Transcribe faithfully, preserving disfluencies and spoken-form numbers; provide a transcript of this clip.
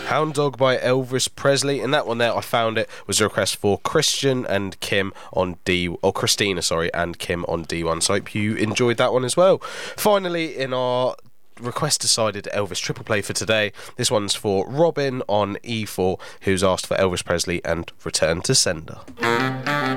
Hound Dog by Elvis Presley, and that one there, I found it, was a request for Christian and Kim on D, or Christina, sorry, and Kim on D one. So I hope you enjoyed that one as well. Finally, in our request decided Elvis triple play for today, this one's for Robin on E four, who's asked for Elvis Presley and Return to Sender.